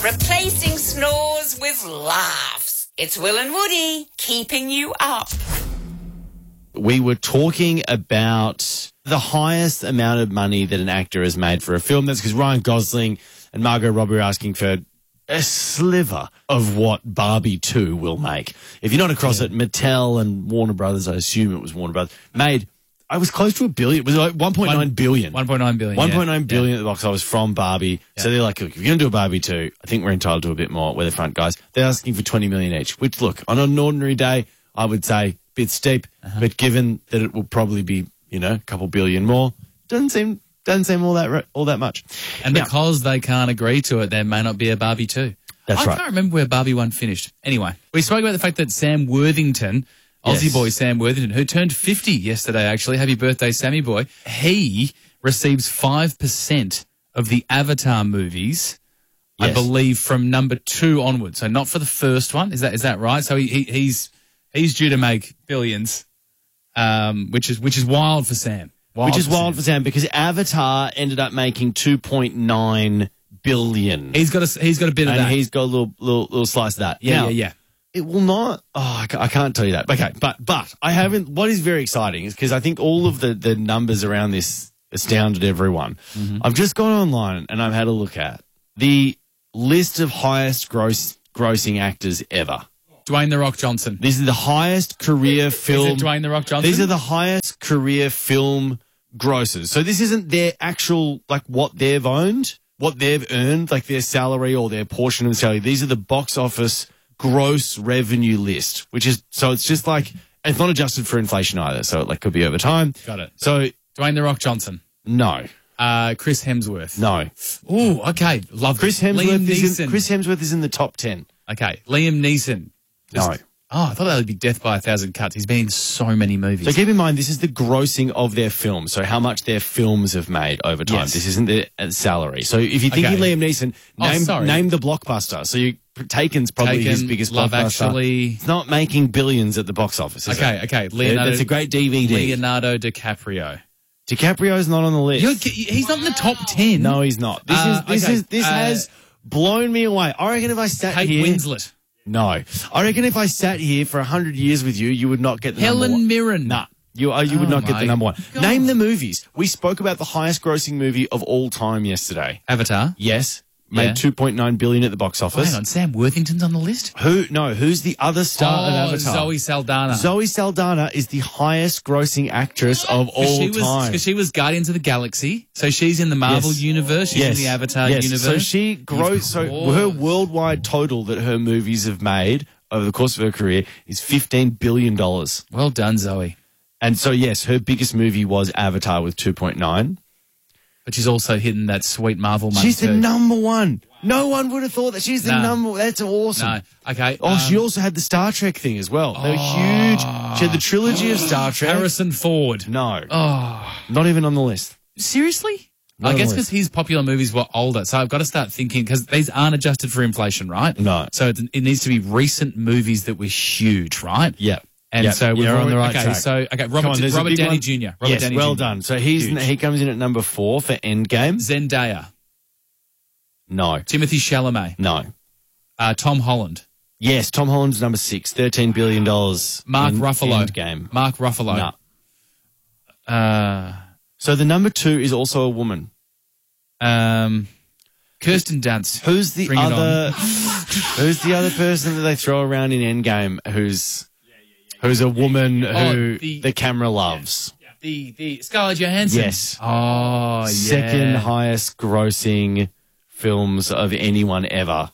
Replacing snores with laughs. It's Will and Woody keeping you up. We were talking about the highest amount of money that an actor has made for a film. That's because Ryan Gosling and Margot Robbie are asking for a sliver of what Barbie 2 will make. If you're not across it, Mattel and Warner Brothers, I assume it was Warner Brothers, made, I was close to $1 billion. It was like 1.9 billion. 1.9 billion. 1.9 billion at the box office from Barbie. Yeah. So they're like, look, if you're going to do a Barbie 2, I think we're entitled to a bit more. We're the front guys. They're asking for 20 million each, which, look, on an ordinary day, I would say a bit steep, but given that it will probably be, you know, a couple billion more, doesn't seem all that much. And because they can't agree to it, there may not be a Barbie 2. That's right. I can't remember where Barbie 1 finished. Anyway, we spoke about the fact that Sam Worthington, Aussie boy Sam Worthington, who turned 50 yesterday, actually. Happy birthday, Sammy boy. He receives 5% of the Avatar movies, I believe, from number 2 onwards. So not for the first one. Is that right? So he's due to make billions, which is wild for Sam. Which is wild for Sam because Avatar ended up making 2.9 billion. He's got a bit of that. And he's got a little slice of that. Yeah. It will not. Oh, I can't tell you that. Okay, but I haven't. What is very exciting is because I think all of the numbers around this astounded everyone. I've just gone online and I've had a look at the list of highest grossing actors ever. Dwayne The Rock Johnson. This is the highest career film. Is it Dwayne The Rock Johnson? These are the highest career film grosses. So this isn't their actual, like, what they've owned, what they've earned, like their salary or their portion of the salary. These are the box office gross revenue list, which is, so it's just like, it's not adjusted for inflation either. So it like could be over time. Got it. So Dwayne The Rock Johnson. No. Chris Hemsworth. No. Ooh, okay. Love Chris Hemsworth. Chris Hemsworth is in the top 10. Okay. Liam Neeson. No. Oh, I thought that would be Death by a Thousand Cuts. He's been in so many movies. So keep in mind, this is the grossing of their films. So how much their films have made over time. Yes. This isn't their salary. So if you're thinking Liam Neeson, name the blockbuster. So Taken's probably his biggest Love blockbuster. Actually. It's not making billions at the box office. Okay. That's a great DVD. Leonardo DiCaprio. DiCaprio's not on the list. He's not in the top 10. No, he's not. This has blown me away. I reckon if I sat Kate here... Winslet. No. I reckon if I sat here for 100 years with you, you would not get the number one. Helen Mirren. Nah. You would not get the number one. God. Name the movies. We spoke about the highest grossing movie of all time yesterday. Avatar. Yes. Made $2.9 billion at the box office. Hang on, Sam Worthington's on the list? Who's the other star of Avatar? Zoe Saldana. Zoe Saldana is the highest grossing actress of all time. Because she was Guardians of the Galaxy, so she's in the Marvel universe, she's in the Avatar universe. So she grows, her worldwide total that her movies have made over the course of her career is $15 billion. Well done, Zoe. And so, yes, her biggest movie was Avatar with 2.9. But she's also hitting that sweet Marvel money. She's the number one. No one would have thought that she's the number one. That's awesome. No. Okay. Oh, she also had the Star Trek thing as well. They were huge. She had the trilogy of Star Trek. Harrison Ford. No. Not even on the list. Seriously? I guess because his popular movies were older. So I've got to start thinking, because these aren't adjusted for inflation, right? No. So it needs to be recent movies that were huge, right? Yeah. And so we're on the right track. So Robert Downey Jr. Well done. So he comes in at number 4 for Endgame. Zendaya. No. Timothy Chalamet. No. Tom Holland. Yes, Tom Holland's number 6, $13 billion. Mark Ruffalo. Endgame. Mark Ruffalo. No. So the number 2 is also a woman. Kirsten Dunst. Who's the other person that they throw around in Endgame who's a woman who the camera loves? The Scarlett Johansson. Yes. Oh, yeah. Second highest grossing films of anyone ever.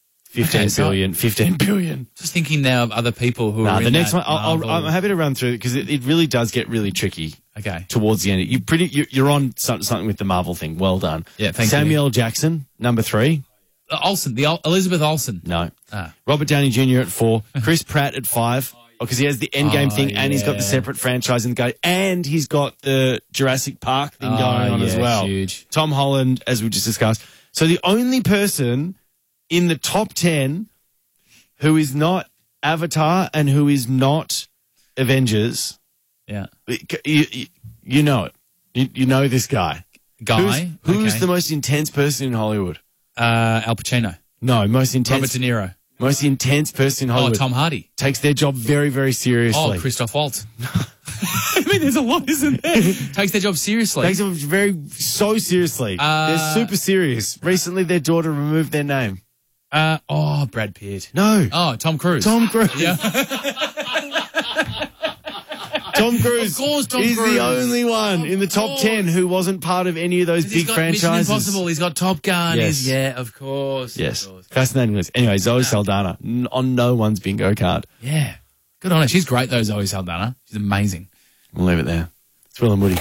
15 billion. Just thinking now of other people who are in the next one, I'm happy to run through it because it really does get really tricky. Okay. Towards the end. You're on something with the Marvel thing. Well done. Yeah, thank you. Samuel Jackson, number 3. Olsen, Elizabeth Olsen. No. Robert Downey Jr. at 4. Chris Pratt at 5. Because he has the Endgame thing and he's got the separate franchise and and he's got the Jurassic Park thing going on as well. Huge. Tom Holland, as we just discussed. So the only person in the top 10 who is not Avatar and who is not Avengers. Yeah. You know it. You know this guy. Who's the most intense person in Hollywood? Al Pacino. No, most Robert intense De Niro. most intense person in Hollywood. Tom Hardy. Takes their job very, very seriously. Oh, Christoph Waltz. I mean, there's a lot, isn't there? Takes their job seriously. Takes it so seriously. They're super serious. Recently, their daughter removed their name. Brad Pitt. No. Oh, Tom Cruise. Tom Cruise. Yeah. Tom Cruise Of course, Tom is Cruise. the only one in the top 10 who wasn't part of any of those He's big got franchises. Mission Impossible. He's got Top Gun. Yes. Yeah, of course. Yes. Of course. Fascinating list. Anyway, Zoe Saldana on no one's bingo card. Yeah. Good on her. She's great, though, Zoe Saldana. She's amazing. We'll leave it there. It's Will and Woody.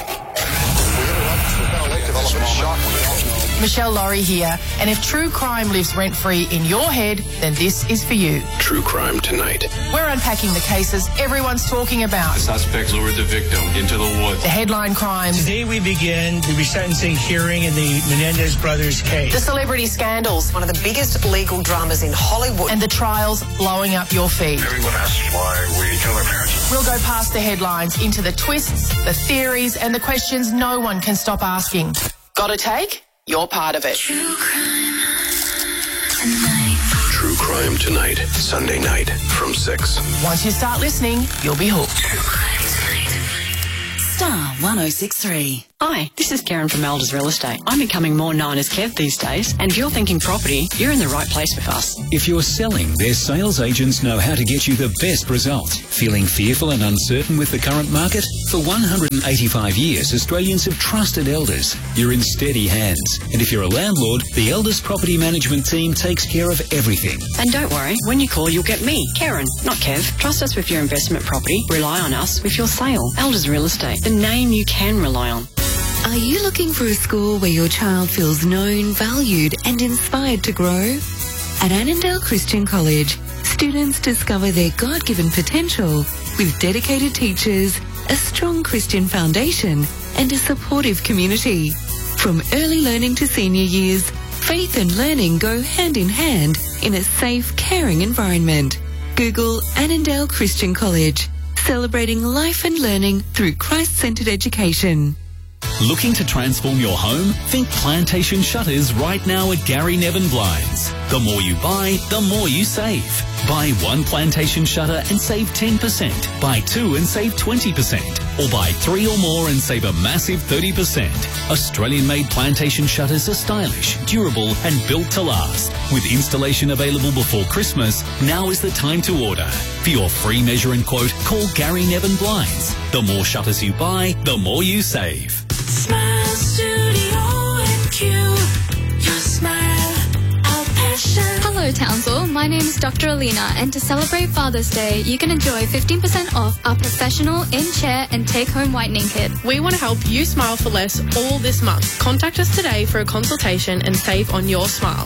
Michelle Laurie here, and if true crime lives rent-free in your head, then this is for you. True Crime Tonight. We're unpacking the cases everyone's talking about. Suspects lured the victim into the woods. The headline crimes, Today we begin the resentencing hearing in the Menendez brothers case. the celebrity scandals, One of the biggest legal dramas in Hollywood. and the trials blowing up your feed. Everyone asks why we kill our parents. We'll go past the headlines into the twists, the theories, and the questions no one can stop asking. Got a take? You're part of it. True Crime Tonight. Sunday night from 6. Once you start listening, you'll be hooked. Star 1063. Hi, this is Karen from Elders Real Estate. I'm becoming more known as Kev these days, and if you're thinking property, you're in the right place with us. If you're selling, their sales agents know how to get you the best results. Feeling fearful and uncertain with the current market? For 185 years, Australians have trusted Elders. You're in steady hands. And if you're a landlord, the Elders Property Management team takes care of everything. And don't worry, when you call, you'll get me, Karen, not Kev. Trust us with your investment property. Rely on us with your sale. Elders Real Estate, the name you can rely on. Are you looking for a school where your child feels known, valued and inspired to grow? At Annandale Christian College, students discover their God-given potential with dedicated teachers, a strong Christian foundation and a supportive community. From early learning to senior years, faith and learning go hand in hand in a safe, caring environment. Google Annandale Christian College, celebrating life and learning through Christ-centered education. Looking to transform your home? Think Plantation Shutters right now at Gary Nevin Blinds. The more you buy, the more you save. Buy one Plantation Shutter and save 10%. Buy two and save 20%. Or buy three or more and save a massive 30%. Australian-made Plantation Shutters are stylish, durable and built to last. With installation available before Christmas, now is the time to order. For your free measure and quote, call Gary Nevin Blinds. The more shutters you buy, the more you save. Smile Studio NQ, your smile, our passion. Hello Townsville, my name is Dr. Alina, and to celebrate Father's Day, you can enjoy 15% off our professional in-chair and take-home whitening kit. We want to help you smile for less all this month. Contact us today for a consultation and save on your smile.